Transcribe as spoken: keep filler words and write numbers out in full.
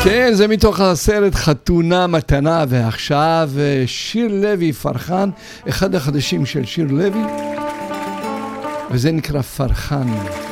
כן, זה מתוך הסרט חתונה מתנה, ועכשיו שיר לוי פרחן, אחד החדשים של שיר לוי, וזה נקרא פרחן.